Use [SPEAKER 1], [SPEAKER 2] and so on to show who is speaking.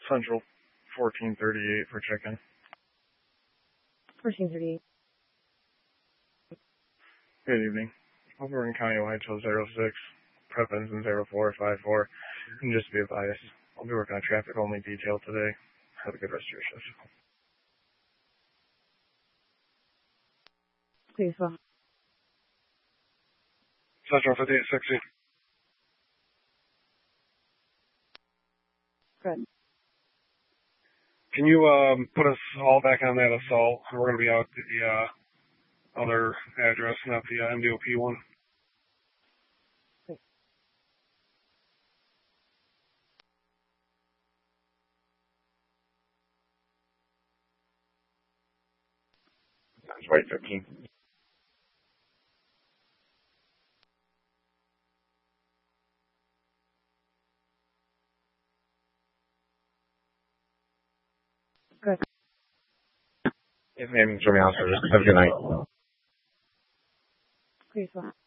[SPEAKER 1] Central 1438 for chicken.
[SPEAKER 2] 1438.
[SPEAKER 1] Good evening. Over in Countywide till 06. Prep ends in 0454. And just to be advised, I'll be working on traffic only detail today. Have a good rest of your shift.
[SPEAKER 2] Please, well.
[SPEAKER 1] Central 5860.
[SPEAKER 2] Good.
[SPEAKER 1] Can you put us all back on that assault? We're going to be out at the other address, not the MDOP one.
[SPEAKER 2] Please.
[SPEAKER 1] That's right, 15.
[SPEAKER 2] Good.
[SPEAKER 1] Yes, ma'am. Show me out, sir. Have a good night.
[SPEAKER 2] Please, well.